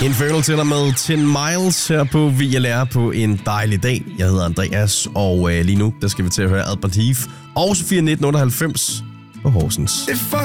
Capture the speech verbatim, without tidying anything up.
Infernal til dig med ti miles her på V L R på en dejlig dag. Jeg hedder Andreas, og øh, lige nu der skal vi til at høre Albert Heath og Sofia nitten otteoghalvfems på Horsens.